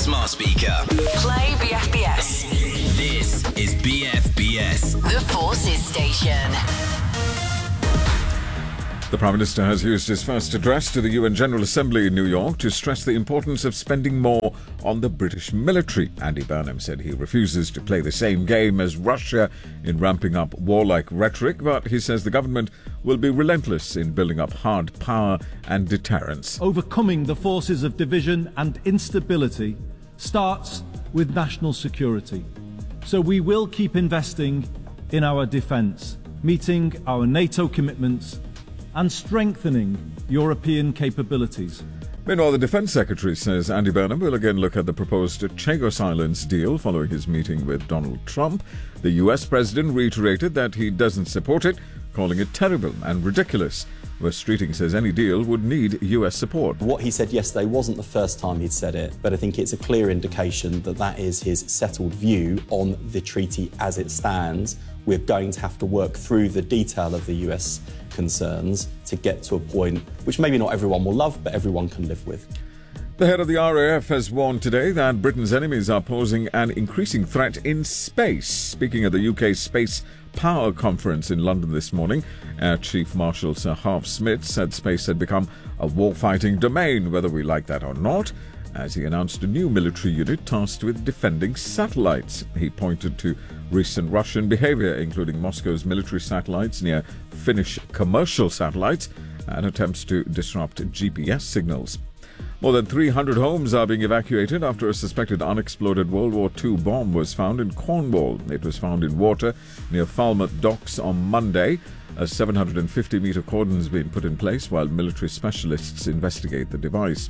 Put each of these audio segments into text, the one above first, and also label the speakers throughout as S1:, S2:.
S1: smart speaker.
S2: Play BFBS.
S1: This is BFBS.
S2: The Forces Station.
S3: The Prime Minister has used his first address to the UN General Assembly in New York to stress the importance of spending more on the British military. Andy Burnham said he refuses to play the same game as Russia in ramping up warlike rhetoric, but he says the government will be relentless in building up hard power and deterrence.
S4: Overcoming the forces of division and instability starts with national security. So we will keep investing in our defence, meeting our NATO commitments and strengthening European capabilities.
S3: Meanwhile, the Defence Secretary says Andy Burnham will again look at the proposed Chagos Islands deal following his meeting with Donald Trump. The US President reiterated that he doesn't support it, calling it terrible and ridiculous. Wes Streeting says any deal would need US support.
S5: What he said yesterday wasn't the first time he'd said it, but I think it's a clear indication that that is his settled view on the treaty as it stands. We're going to have to work through the detail of the US concerns to get to a point which maybe not everyone will love, but everyone can live with.
S3: The head of the RAF has warned today that Britain's enemies are posing an increasing threat in space. Speaking at the UK Space Power Conference in London this morning, Air Chief Marshal Sir Harv Smith said space had become a war-fighting domain, whether we like that or not, as he announced a new military unit tasked with defending satellites. He pointed to recent Russian behavior, including Moscow's military satellites near Finnish commercial satellites and attempts to disrupt GPS signals. More than 300 homes are being evacuated after a suspected unexploded World War II bomb was found in Cornwall. It was found in water near Falmouth Docks on Monday. A 750-metre cordon has been put in place while military specialists investigate the device.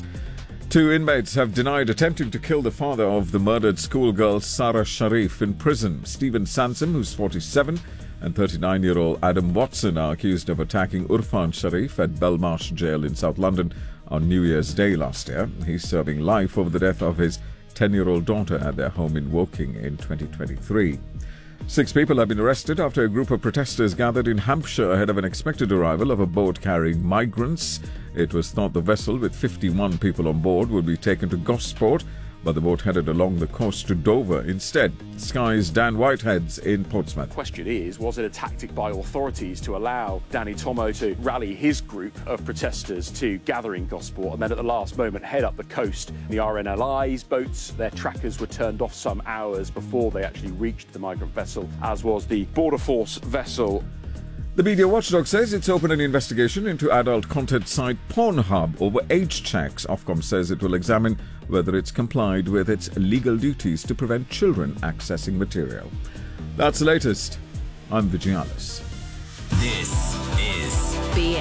S3: 2 inmates have denied attempting to kill the father of the murdered schoolgirl Sarah Sharif in prison. Stephen Sansom, who's 47, and 39-year-old Adam Watson are accused of attacking Urfan Sharif at Belmarsh Jail in South London on New Year's Day last year. He's serving life over the death of his 10-year-old daughter at their home in Woking in 2023. 6 people have been arrested after a group of protesters gathered in Hampshire ahead of an expected arrival of a boat carrying migrants. It was thought the vessel with 51 people on board would be taken to Gosport, but the boat headed along the coast to Dover instead. Sky's Dan Whitehead's in Portsmouth.
S6: The question is, was it a tactic by authorities to allow Danny Tomo to rally his group of protesters to gather in Gosport and then at the last moment head up the coast? The RNLI's boats, their trackers were turned off some hours before they actually reached the migrant vessel, as was the Border Force vessel.
S3: The media watchdog says it's opened an investigation into adult content site Pornhub over age checks. Ofcom says it will examine whether it's complied with its legal duties to prevent children accessing material. That's the latest. I'm Vigialis.
S1: This is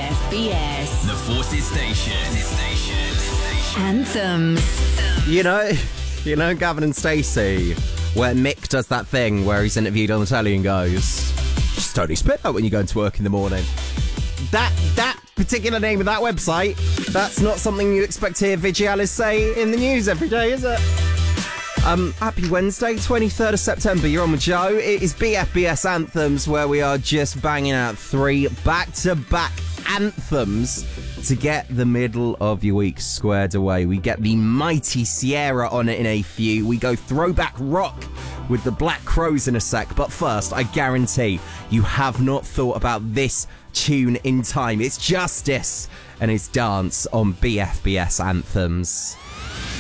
S2: BFBS.
S1: the Forces Station.
S2: Anthems.
S7: You know, Gavin and Stacey, where Mick does that thing where he's interviewed on the telly and goes, just totally spit out when you go into work in the morning. That particular name of that website, that's not something you expect to hear Vigialis say in the news every day, is it? Happy Wednesday, 23rd of September. You're on with Joe. It is BFBS Anthems, where we are just banging out 3 back-to-back anthems to get the middle of your week squared away. We get the mighty Sierra on it in a few. We go throwback rock with the Black Crows in a sec. But first, I guarantee you have not thought about this tune in time. It's Justice and his dance on BFBS Anthems.